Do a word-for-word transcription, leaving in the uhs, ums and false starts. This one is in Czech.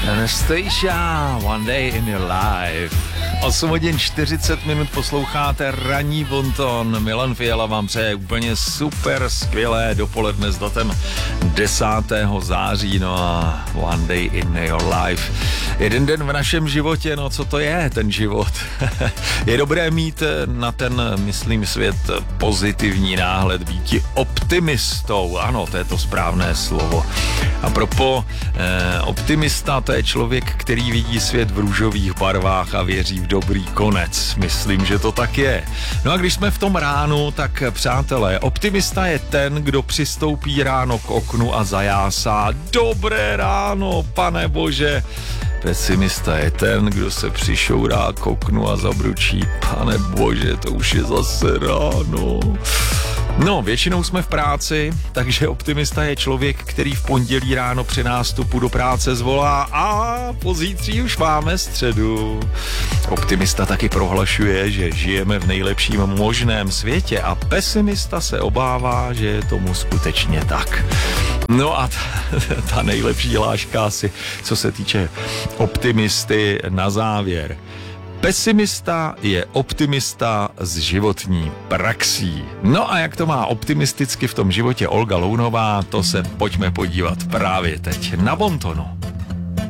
Anastasia, One Day in Your Life. osm hodin čtyřicet minut posloucháte ranní bonton. Milan Fiala vám přeje úplně super skvělé dopoledne s datem desátého září. No a One Day in Your Life. Jeden den v našem životě, no co to je ten život? Je dobré mít na ten, myslím, svět pozitivní náhled, být optimistou. Ano, to je to správné slovo. A propo eh, optimista, to je člověk, který vidí svět v růžových barvách a věří v dobrý konec. Myslím, že to tak je. No a když jsme v tom ránu, tak přátelé, optimista je ten, kdo přistoupí ráno k oknu a zajásá: dobré ráno, pane bože. Pesimista je ten, kdo se přišourá k oknu a zabručí: pane bože, to už je zase ráno. No, většinou jsme v práci, takže optimista je člověk, který v pondělí ráno při nástupu do práce zvolá: a pozítří už máme středu. Optimista taky prohlašuje, že žijeme v nejlepším možném světě, a pesimista se obává, že je tomu skutečně tak. No a ta, ta nejlepší hláška asi, co se týče optimisty, na závěr. Pesimista je optimista s životní praxí. No a jak to má optimisticky v tom životě Olga Lounová, to se pojďme podívat právě teď na bontonu.